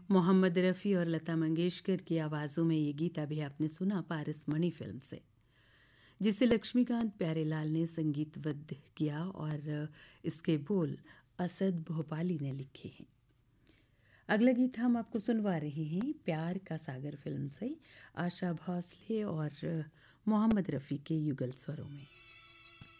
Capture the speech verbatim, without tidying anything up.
मोहम्मद रफ़ी और लता मंगेशकर की आवाज़ों में ये गीत अभी आपने सुना पारस मणि फिल्म से, जिसे लक्ष्मीकांत प्यारेलाल ने संगीतबद्ध किया और इसके बोल असद भोपाली ने लिखे हैं। अगला गीत हम आपको सुनवा रहे हैं प्यार का सागर फिल्म से, आशा भोसले और मोहम्मद रफ़ी के युगल स्वरों में।